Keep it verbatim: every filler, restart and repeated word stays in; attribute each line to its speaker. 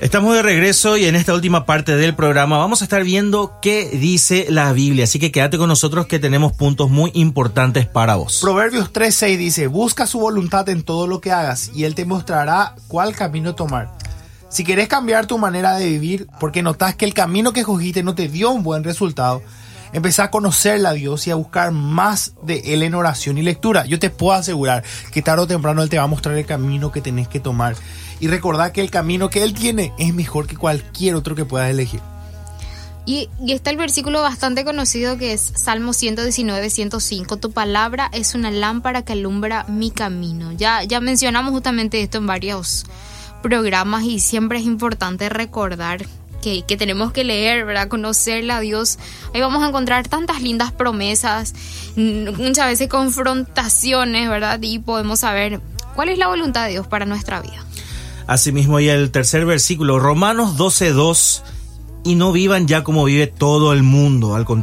Speaker 1: Estamos de regreso y en esta última parte del programa vamos a estar viendo qué dice la Biblia. Así que quédate con nosotros que tenemos puntos muy importantes para vos.
Speaker 2: Proverbios tres seis dice: busca su voluntad en todo lo que hagas y Él te mostrará cuál camino tomar. Si querés cambiar tu manera de vivir porque notás que el camino que escogiste no te dio un buen resultado, empezá a conocerle a Dios y a buscar más de Él en oración y lectura. Yo te puedo asegurar que tarde o temprano Él te va a mostrar el camino que tenés que tomar. Y recordá que el camino que Él tiene es mejor que cualquier otro que puedas elegir.
Speaker 3: Y, y está el versículo bastante conocido que es Salmo ciento diecinueve, ciento cinco. Tu palabra es una lámpara que alumbra mi camino. Ya, ya mencionamos justamente esto en varios programas y siempre es importante recordar que, que tenemos que leer, ¿verdad? Conocerle a Dios. Ahí vamos a encontrar tantas lindas promesas, muchas veces confrontaciones, ¿verdad? Y podemos saber cuál es la voluntad de Dios para nuestra vida.
Speaker 1: Asimismo, y el tercer versículo, Romanos doce dos, y no vivan ya como vive todo el mundo, al contrario.